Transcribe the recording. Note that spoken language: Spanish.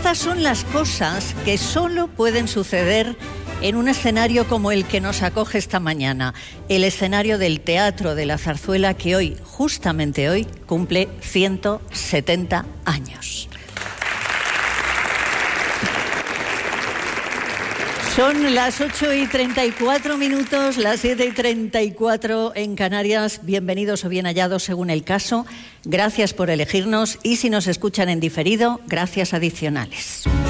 Estas son las cosas que solo pueden suceder en un escenario como el que nos acoge esta mañana, el escenario del Teatro de la Zarzuela, que hoy, justamente hoy, cumple 170 años. Son las 8:34, las 7:34 en Canarias. Bienvenidos o bien hallados según el caso. Gracias por elegirnos y si nos escuchan en diferido, gracias adicionales.